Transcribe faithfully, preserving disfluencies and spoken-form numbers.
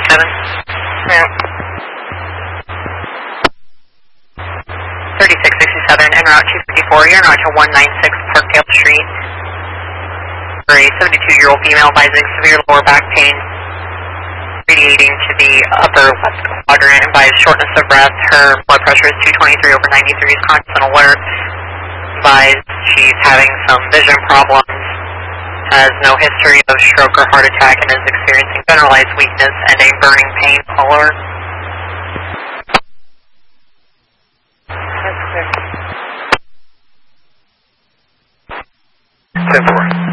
seven. Yeah. thirty-six sixty-seven, en route two fifty-four, you're en route to one ninety-six Parkdale Street. For a seventy-two-year-old female advising severe lower back pain, radiating to the upper left quadrant, and by shortness of breath. Her blood pressure is two twenty-three over ninety-three, is conscious and alert. Advised she's having some vision problems, has no history of stroke or heart attack, and is experiencing generalized weakness and a burning pain. Alert. That's clear. ten four.